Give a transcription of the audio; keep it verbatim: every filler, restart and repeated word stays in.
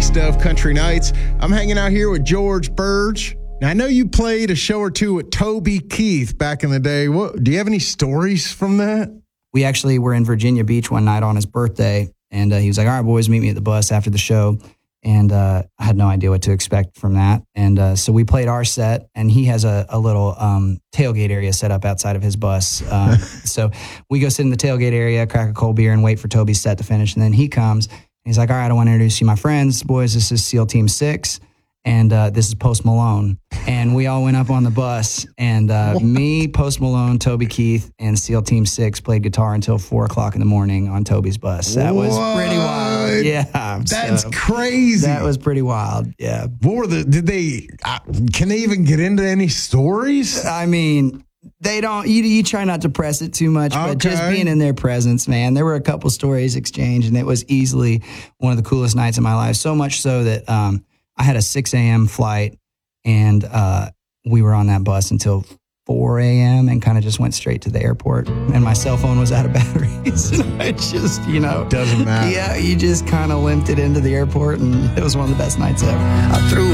taste of country nights. I'm hanging out here with George Burge. Now, I know you played a show or two with Toby Keith back in the day. What, do you have any stories from that? We actually were in Virginia Beach one night on his birthday, and uh, he was like, all right, boys, meet me at the bus after the show. And uh, I had no idea what to expect from that. And uh, so we played our set, and he has a, a little um, tailgate area set up outside of his bus. Um, so we go sit in the tailgate area, crack a cold beer, and wait for Toby's set to finish. And then he comes, and he's like, all right, I want to introduce you, my friends. Boys, this is SEAL Team six, and uh, this is Post Malone. And we all went up on the bus, and uh, me, Post Malone, Toby Keith, and SEAL Team six played guitar until four o'clock in the morning on Toby's bus. That was What? pretty wild. Yeah. That's so, crazy. That was pretty wild. Yeah. What were the, did they, uh, can they even get into any stories? I mean, they don't, you, you try not to press it too much, but just Okay. being in their presence, man, there were a couple stories exchanged, and it was easily one of the coolest nights of my life. So much so that um, I had a six a.m. flight, and uh, we were on that bus until four a.m. and kind of just went straight to the airport. And my cell phone was out of batteries. And I just, you know. Doesn't matter. Yeah, you just kind of limped it into the airport, and it was one of the best nights ever. I threw